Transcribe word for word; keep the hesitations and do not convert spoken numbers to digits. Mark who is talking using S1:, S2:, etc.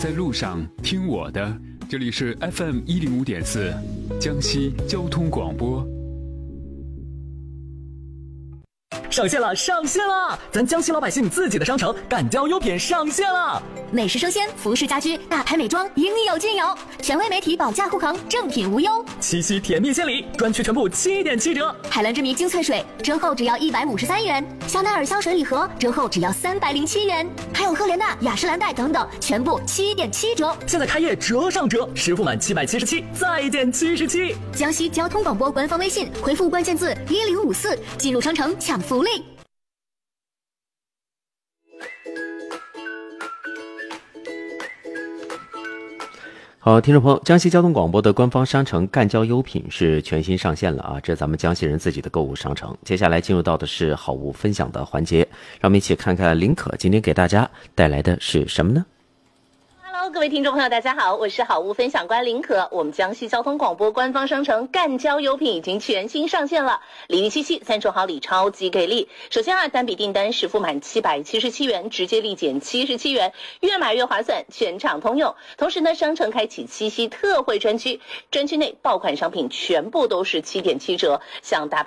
S1: 在路上听我的，这里是 F M 一零五点四，江西交通广播。
S2: 上线了，上线了！咱江西老百姓自己的商城干胶优品上线了，
S3: 美食生鲜、服饰家居、大牌美妆，应有尽有。权威媒体保价护航，正品无忧。
S2: 七夕甜蜜献礼，专区全部七点七折。
S3: 海蓝之谜精粹水折后只要一百五十三元，香奈儿香水礼盒折后只要三百零七元，还有赫莲娜、雅诗兰黛等等，全部七点七折。
S2: 现在开业折上折，实付满七百七十七再减七十七。
S3: 江西交通广播官方微信回复关键字一零五四，进入商城抢福利。
S4: 好，听众朋友，江西交通广播的官方商城干胶优品是全新上线了啊！这是咱们江西人自己的购物商城。接下来进入到的是好物分享的环节，让我们一起看看林可今天给大家带来的是什么呢？
S5: 各位听众朋友大家好，我是好物分享官林可。我们江西交通广播官方商城干胶优品已经全新上线了，礼遇七夕三重好礼超级给力。首先啊，单笔订单实付满七百七十七元，直接立减七十七元，越买越划算，全场通用。同时呢，商城开启七夕特惠专区，专区内爆款商品全部都是七点七折，像搭